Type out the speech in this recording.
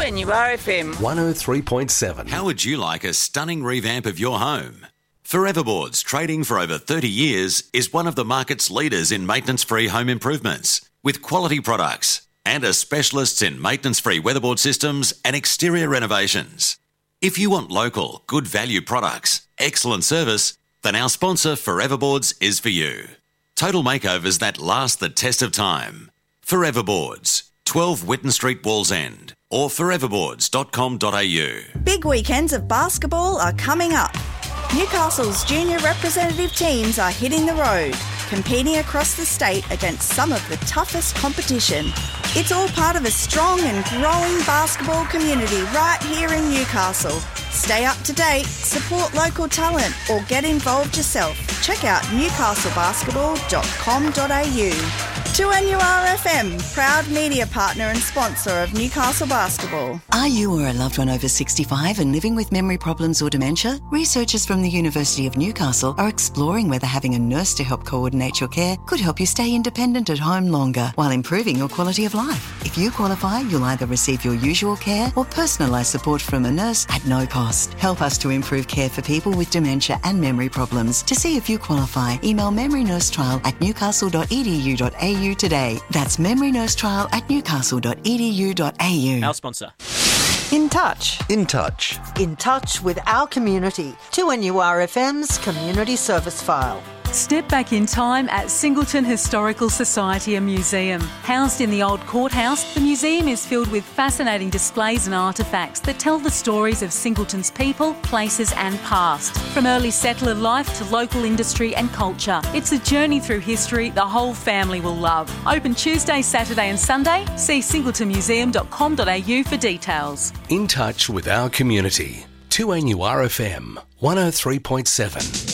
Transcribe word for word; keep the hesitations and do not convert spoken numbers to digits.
N U R F M one oh three point seven. How would you like a stunning revamp of your home? Forever Boards, trading for over thirty years, is one of the market's leaders in maintenance-free home improvements, with quality products and are specialists in maintenance-free weatherboard systems and exterior renovations. If you want local, good value products, excellent service, then our sponsor Forever Boards is for you. Total makeovers that last the test of time. Forever Boards, twelve Whitton Street, Wallsend, or forever boards dot com dot a u. Big weekends of basketball are coming up. Newcastle's junior representative teams are hitting the road, competing across the state against some of the toughest competition. It's all part of a strong and growing basketball community right here in Newcastle. Stay up to date, support local talent, or get involved yourself. Check out newcastle basketball dot com dot a u. two N U R F M, proud media partner and sponsor of Newcastle Basketball. Are you or a loved one over sixty-five and living with memory problems or dementia? Researchers from the University of Newcastle are exploring whether having a nurse to help coordinate your care could help you stay independent at home longer while improving your quality of life. If you qualify, you'll either receive your usual care or personalised support from a nurse at no cost. Help us to improve care for people with dementia and memory problems. To see if you qualify, email memory nurse trial at newcastle dot e d u dot a u today. That's memory nurse trial at newcastle dot e d u dot a u. Our sponsor. In touch. In touch. In touch with our community. two N U R F M's Community Service File. Step back in time at Singleton Historical Society and Museum. Housed in the old courthouse, the museum is filled with fascinating displays and artefacts that tell the stories of Singleton's people, places and past. From early settler life to local industry and culture, it's a journey through history the whole family will love. Open Tuesday, Saturday and Sunday. See singleton museum dot com dot a u for details. In touch with our community. two N U R F M one oh three point seven.